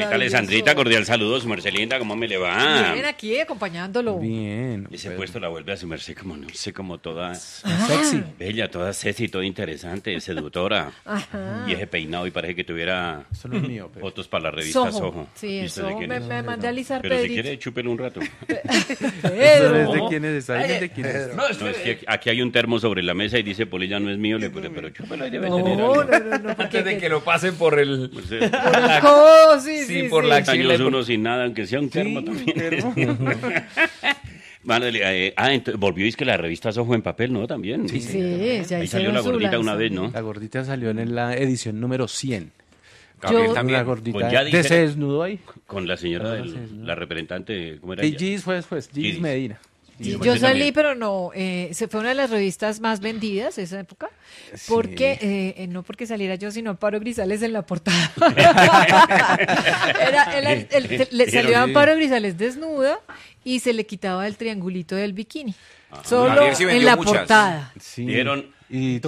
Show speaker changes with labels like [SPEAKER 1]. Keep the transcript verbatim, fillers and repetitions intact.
[SPEAKER 1] Alessandrita, cordial saludo, su merced linda, ¿cómo me le va?
[SPEAKER 2] Bien, aquí acompañándolo.
[SPEAKER 3] Bien.
[SPEAKER 1] Ese puesto la vuelve a su merced como, no sé, como toda
[SPEAKER 3] Sexy.
[SPEAKER 1] bella, toda sexy, toda interesante, seductora.
[SPEAKER 2] Ajá.
[SPEAKER 1] Y ese peinado y parece que tuviera
[SPEAKER 3] Eso no es mío, pero...
[SPEAKER 1] fotos para la revista
[SPEAKER 2] Soho.
[SPEAKER 1] Soho.
[SPEAKER 2] Sí,
[SPEAKER 1] ¿Y usted
[SPEAKER 2] eso
[SPEAKER 1] de quién
[SPEAKER 2] me,
[SPEAKER 1] es?
[SPEAKER 2] me mandé a alisar
[SPEAKER 1] Pero si
[SPEAKER 2] Pedrito.
[SPEAKER 1] quiere, chúpelo un rato.
[SPEAKER 3] ¿Eso
[SPEAKER 2] Pedro.
[SPEAKER 3] es de quién es? ¿Sabes de quién es?
[SPEAKER 1] No, es que aquí hay un termo sobre la mesa y dice, Polilla no es mío, le pone, pero chúpelo ahí debe
[SPEAKER 2] No,
[SPEAKER 1] tener
[SPEAKER 2] no,
[SPEAKER 1] algo.
[SPEAKER 2] no, no, porque
[SPEAKER 4] Antes de que lo pasen por el...
[SPEAKER 1] Pues, eh,
[SPEAKER 2] por el codo, sí,
[SPEAKER 4] Sí,
[SPEAKER 2] sí,
[SPEAKER 4] por
[SPEAKER 2] sí.
[SPEAKER 4] la axila.
[SPEAKER 1] años uno sin nada, aunque sea un termo también. Vale, eh, ah, entonces, volvió y es que la revista Soho en papel, ¿no? También.
[SPEAKER 2] Sí, ya
[SPEAKER 1] Ahí salió
[SPEAKER 2] hicieron
[SPEAKER 1] la
[SPEAKER 2] su
[SPEAKER 1] gordita una vez,
[SPEAKER 2] lanzamiento.
[SPEAKER 1] ¿no?
[SPEAKER 3] La gordita salió en la edición número cien.
[SPEAKER 4] Gabriel
[SPEAKER 2] Yo-
[SPEAKER 4] también.
[SPEAKER 3] La gordita
[SPEAKER 1] Pues ya
[SPEAKER 3] de-
[SPEAKER 1] dijera-
[SPEAKER 3] se desnudó ahí.
[SPEAKER 1] Con la señora,
[SPEAKER 3] Ah,
[SPEAKER 1] del-
[SPEAKER 3] sí, sí.
[SPEAKER 1] la representante, ¿cómo era
[SPEAKER 3] Y
[SPEAKER 1] ella?
[SPEAKER 3] Gis fue después, Gis
[SPEAKER 1] Gis.
[SPEAKER 3] Medina.
[SPEAKER 2] Sí,
[SPEAKER 1] Yo
[SPEAKER 2] yo
[SPEAKER 1] también.
[SPEAKER 2] salí, pero no, eh, se fue una de las revistas más vendidas esa época, porque, eh, eh, no porque saliera yo, sino Amparo Grisales en la portada. Era, era- el- el- le salió
[SPEAKER 3] sí.
[SPEAKER 2] Amparo Grisales desnuda y se le quitaba el triangulito del bikini. Solo
[SPEAKER 4] Gabriel sí
[SPEAKER 2] en
[SPEAKER 4] vendió
[SPEAKER 2] la
[SPEAKER 4] muchas.
[SPEAKER 2] portada.
[SPEAKER 3] Sí.
[SPEAKER 1] Dieron-
[SPEAKER 3] Y